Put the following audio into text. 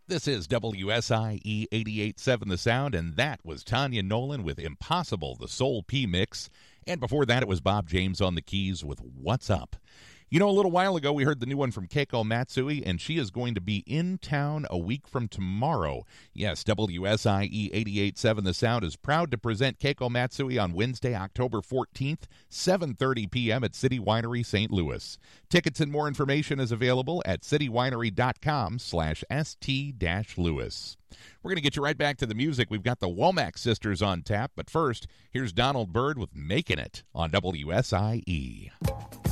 This is WSIE 88.7 The Sound, and that was Tanya Nolan with Impossible, the Soul P Mix. And before that, it was Bob James on the keys with What's Up. You know, a little while ago, we heard the new one from Keiko Matsui, and she is going to be in town a week from tomorrow. Yes, WSIE 88.7 The Sound is proud to present Keiko Matsui on Wednesday, October 14th, 7:30 p.m. at City Winery, St. Louis. Tickets and more information is available at citywinery.com/st-louis. We're going to get you right back to the music. We've got the Womack Sisters on tap, but first, here's Donald Byrd with Making It on WSIE.